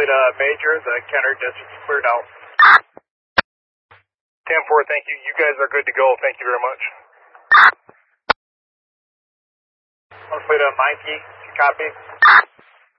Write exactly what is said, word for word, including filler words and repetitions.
Fleet uh, Major, the counter distance cleared out. ten four, thank you. You guys are good to go. Thank you very much. Fleet uh, Mikey, copy.